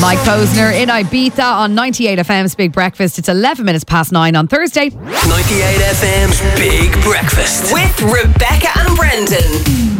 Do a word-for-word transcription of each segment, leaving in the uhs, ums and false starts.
Mike Posner in Ibiza on ninety-eight F M's Big Breakfast. It's eleven minutes past nine on Thursday. ninety-eight F M's Big Breakfast with Rebecca and Brendan.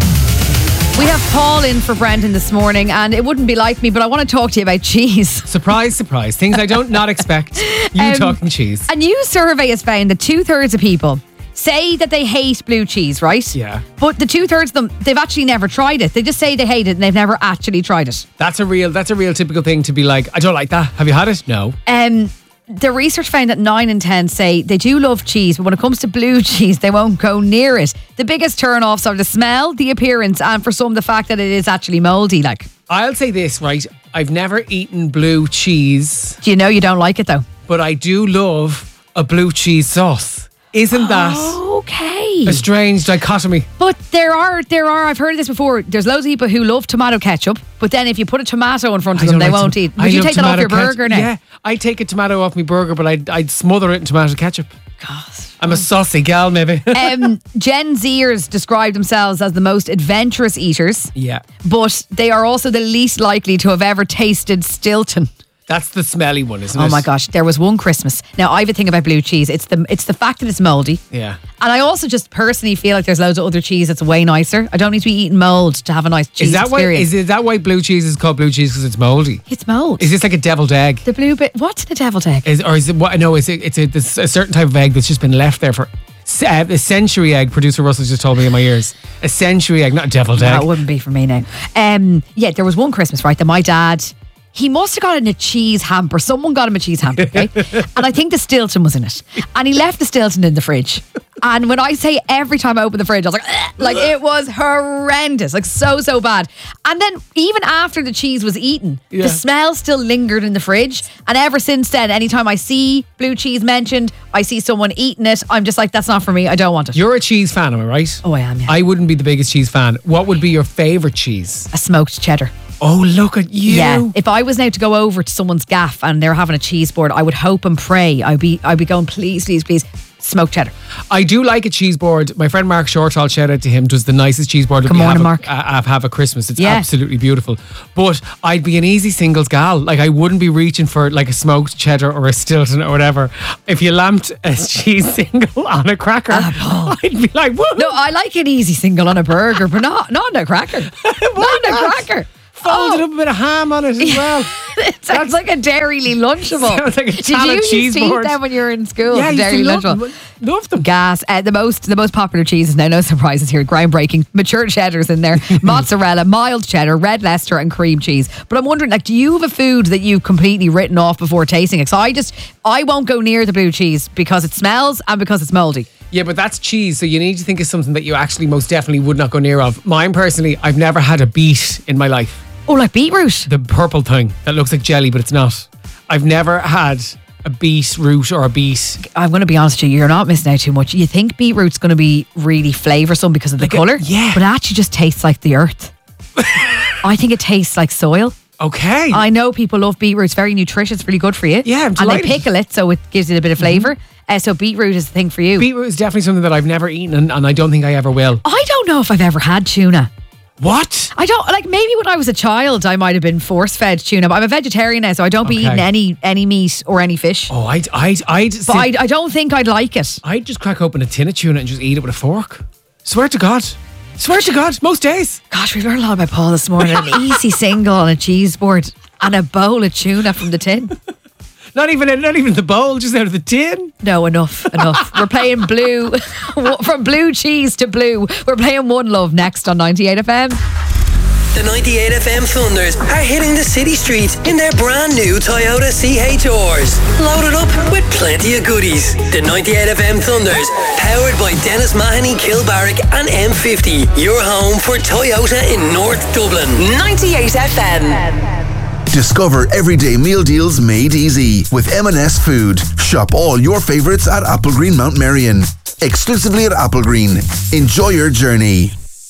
We have Paul in for Brendan this morning, and it wouldn't be like me, but I want to talk to you about cheese. Surprise, surprise. Things I don't not expect. You Um, talking cheese. A new survey has found that two-thirds of people say that they hate blue cheese, right? Yeah. But the two-thirds of them, they've actually never tried it. They just say they hate it and they've never actually tried it. That's a real that's a real typical thing to be like, I don't like that. Have you had it? No. Um, the research found that nine in ten say they do love cheese, but when it comes to blue cheese, they won't go near it. The biggest turn-offs are the smell, the appearance, and for some, the fact that it is actually mouldy. Like, I'll say this, right? I've never eaten blue cheese, do you know you don't like it though? but I do love a blue cheese sauce. Isn't that Okay. a strange dichotomy? But there are, there are, I've heard of this before, there's loads of people who love tomato ketchup, but then if you put a tomato in front of I them, don't they like won't tom- eat. I Would you love take that off tomato your ketchup. burger now? Yeah, I'd take a tomato off my burger, but I'd, I'd smother it in tomato ketchup. God. I'm a saucy gal, maybe. Um, Gen Zers describe themselves as the most adventurous eaters, Yeah. but they are also the least likely to have ever tasted Stilton. That's the smelly one, isn't it? Oh my gosh, there was one Christmas. Now, I have a thing about blue cheese. It's the it's the fact that it's mouldy. Yeah. And I also just personally feel like there's loads of other cheese that's way nicer. I don't need to be eating mould to have a nice cheese Is that why? experience. Is it that why blue cheese is called blue cheese because it's mouldy? It's mould. Is this like a deviled egg? The blue bit. What's the deviled egg? Is or is it what? No, it's a, it's a, this, a certain type of egg that's just been left there for uh, a century egg. Producer Russell just told me in my ears. A century egg, not a deviled egg. That wouldn't be for me now. Um, yeah, there was one Christmas, right, that my dad, he must have gotten a cheese hamper. Someone got him a cheese hamper, okay? And I think the Stilton was in it. And he left the Stilton in the fridge. And when I say every time I opened the fridge, I was like, "Ugh," like it was horrendous, like so, so bad. And then even after the cheese was eaten, Yeah. the smell still lingered in the fridge. And ever since then, anytime I see blue cheese mentioned, I see someone eating it, I'm just like, that's not for me. I don't want it. You're a cheese fan, am I right? Oh, I am, yeah. I wouldn't be the biggest cheese fan. What would be your favourite cheese? A smoked cheddar. Oh, look at you. Yeah, if I was now to go over to someone's gaff and they're having a cheese board, I would hope and pray. I'd be, I'd be going, please, please, please, smoked cheddar. I do like a cheese board. My friend Mark Shortall, shout out to him, does the nicest cheese board Good we morning, have, Mark. A, uh, have a Christmas. It's Yeah. absolutely beautiful. But I'd be an easy singles gal. Like I wouldn't be reaching for like a smoked cheddar or a Stilton or whatever. If you lamped a cheese single on a cracker, I'd be like, woo. No, I like an easy single on a burger, but not, not on a cracker. not on a not? cracker. Folded Oh. up a bit of ham on it as well. It sounds like a Dairyly Lunchable. Sounds like a Did talent you cheese used to eat board. them when you were in school? Yeah, I the used to Dairyly love Lunchable. them. Love them. Gas. Uh, the most the most popular cheeses now, no surprises here. Groundbreaking. Mature cheddars in there. Mozzarella, mild cheddar, red Leicester and cream cheese. But I'm wondering, like, do you have a food that you've completely written off before tasting it? So I just, I won't go near the blue cheese because it smells and because it's mouldy. Yeah, but that's cheese, so you need to think of something that you actually most definitely would not go near of. Mine personally, I've never had a beet in my life. Oh, like beetroot. The purple thing that looks like jelly, but it's not. I've never had a beet root or a beet. I'm going to be honest with you, you're not missing out too much. You think beetroot's going to be really flavoursome because of the Like a- colour. yeah. But it actually just tastes like the earth. I think it tastes like soil. Okay. I know people love beetroot. It's very nutritious, really good for you. Yeah, I'm And they delighted. pickle it, so it gives it a bit of flavour. Uh, so beetroot is the thing for you. Beetroot is definitely something that I've never eaten, and, and I don't think I ever will. I don't know if I've ever had tuna. What? I don't, like, maybe when I was a child I might have been force-fed tuna, but I'm a vegetarian now, so I don't be Okay. eating any any meat or any fish. Oh, I'd, I'd, I'd, But I, I don't think I'd like it. I'd just crack open a tin of tuna and just eat it with a fork. Swear to God. Swear to God, most days. Gosh, we've learned a lot about Paul this morning. An easy single on a cheese board and a bowl of tuna from the tin. Not even, not even the bowl, just out of the tin. No, enough, enough. We're playing blue. From blue cheese to blue. We're playing One Love next on ninety-eight F M. The ninety-eight F M Thunders are hitting the city streets in their brand new Toyota C H Rs. Loaded up with plenty of goodies. The ninety-eight F M Thunders, powered by Dennis Mahoney, Kilbarrack and M fifty. Your home for Toyota in North Dublin. ninety-eight F M. Discover everyday meal deals made easy with M and S Food. Shop all your favourites at Applegreen Mount Marion. Exclusively at Applegreen. Enjoy your journey.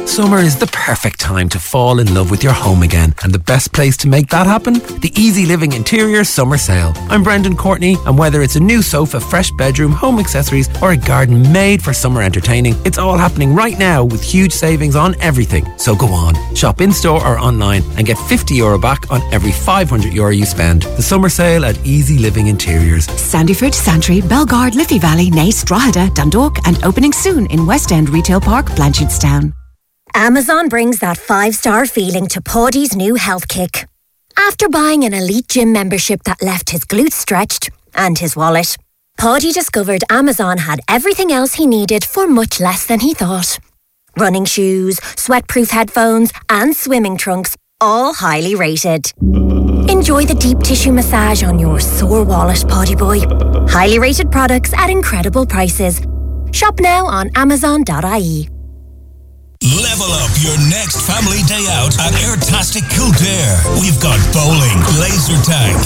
Summer is the perfect time to fall in love with your home again, and the best place to make that happen? The Easy Living Interior Summer Sale. I'm Brendan Courtney, and whether it's a new sofa, fresh bedroom, home accessories, or a garden made for summer entertaining, it's all happening right now with huge savings on everything. So go on, shop in-store or online and get fifty euro back on every five hundred euro you spend. The summer sale at Easy Living Interiors. Sandyford, Santry, Belgard, Liffey Valley, Naas, Drogheda, Dundalk, and opening soon in West End Retail Park, Blanchardstown. Amazon brings that five-star feeling to Paddy's new health kick. After buying an elite gym membership that left his glutes stretched and his wallet, Paddy discovered Amazon had everything else he needed for much less than he thought. Running shoes, sweatproof headphones, and swimming trunks, all highly rated. Enjoy the deep tissue massage on your sore wallet, Paddy boy. Highly rated products at incredible prices. Shop now on amazon dot I E. Level up your next family day out at Airtastic Kildare. We've got bowling, laser tag,